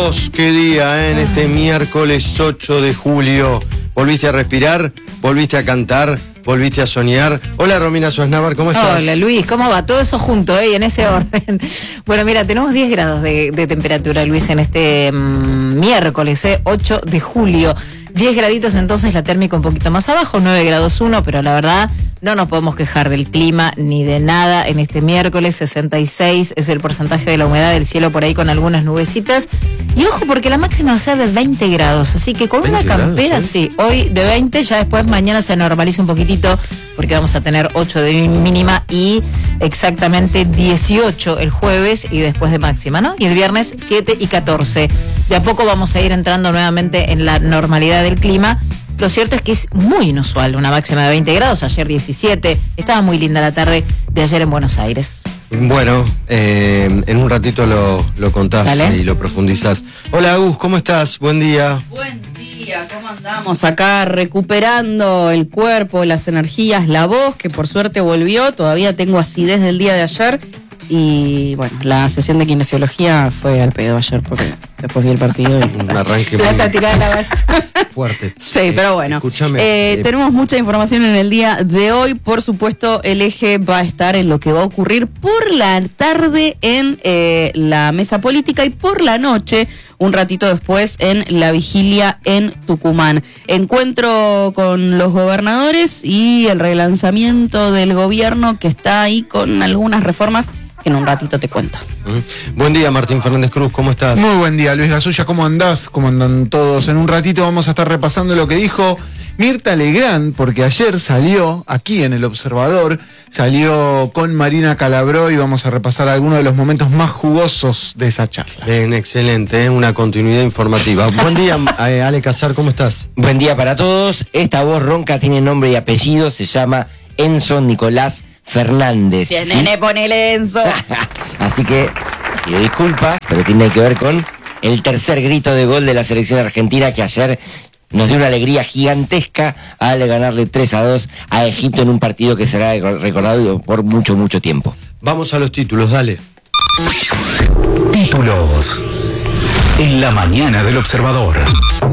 Dios, qué día, en este miércoles 8 de julio. ¿Volviste a respirar? ¿Volviste a cantar? ¿Volviste a soñar? Hola, Romina Suaznavar, ¿cómo estás? Hola, Luis, ¿cómo va? Todo eso junto, y en ese orden. Bueno, mira, tenemos 10 grados de temperatura, Luis, en este miércoles, 8 de julio. 10 graditos, entonces la térmica un poquito más abajo, 9 grados 1, pero la verdad no nos podemos quejar del clima ni de nada en este miércoles. 66 es el porcentaje de la humedad del cielo, por ahí con algunas nubecitas. Y ojo, porque la máxima va a ser de 20 grados, así que con una campera, sí, hoy de 20, ya después mañana se normaliza un poquitito, porque vamos a tener 8 de mínima y exactamente 18 el jueves y después de máxima, ¿no? Y el viernes 7 y 14. De a poco vamos a ir entrando nuevamente en la normalidad del clima. Lo cierto es que es muy inusual una máxima de 20 grados, ayer 17, estaba muy linda la tarde de ayer en Buenos Aires. Bueno, en un ratito lo contás. Dale. Y lo profundizás. Hola, Agus, ¿cómo estás? Buen día. Buen día, ¿cómo andamos? Acá recuperando el cuerpo, las energías, la voz, que por suerte volvió. Todavía tengo acidez del día de ayer. Y bueno, la sesión de kinesiología fue al pedo ayer porque después vi el partido y un arranque plata tirada a la base. Fuerte. Sí, pero bueno, tenemos mucha información en el día de hoy. Por supuesto, el eje va a estar en lo que va a ocurrir por la tarde en la mesa política y por la noche, un ratito después, en la vigilia en Tucumán. Encuentro con los gobernadores y el relanzamiento del gobierno que está ahí con algunas reformas que en un ratito te cuento. Buen día, Martín Fernández Cruz, ¿cómo estás? Muy buen día, Luis Gasulla, ¿cómo andás? ¿Cómo andan todos? En un ratito vamos a estar repasando lo que dijo Mirta Legrand, porque ayer salió aquí en El Observador, salió con Marina Calabró y vamos a repasar algunos de los momentos más jugosos de esa charla. Bien, excelente, una continuidad informativa. Buen día, Ale Casar, ¿cómo estás? Buen día para todos. Esta voz ronca tiene nombre y apellido, se llama Enzo Nicolás Fernández. Bien, ¿sí? Nene, ponele Enzo. Así que pido disculpas, pero tiene que ver con el tercer grito de gol de la selección argentina, que ayer nos dio una alegría gigantesca al ganarle 3-2 a Egipto en un partido que será recordado por mucho, mucho tiempo. Vamos a los títulos, dale. Títulos en la mañana del Observador.